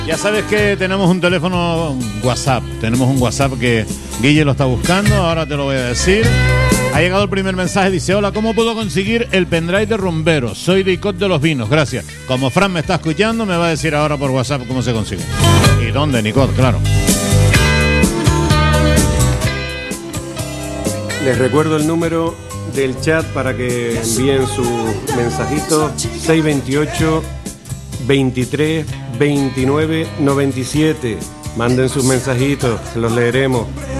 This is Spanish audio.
Ya sabes que tenemos un teléfono WhatsApp. Tenemos un WhatsApp que Guille lo está buscando. Ahora te lo voy a decir. Ha llegado el primer mensaje. Dice: hola, ¿cómo puedo conseguir el pendrive de Rumbero? Soy de Icot de los Vinos. Gracias. Como Fran me está escuchando, me va a decir ahora por WhatsApp cómo se consigue. ¿Y dónde, Nicot? Claro. Les recuerdo el número del chat para que envíen su mensajito: 628 23 29 97. Manden sus mensajitos, los leeremos.